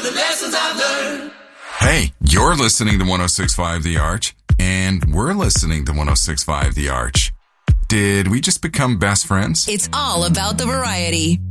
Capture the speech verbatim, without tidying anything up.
the lessons I've learned. Hey, you're listening to one oh six point five The Arch, and we're listening to one oh six point five The Arch. Did we just become best friends? It's all about the variety.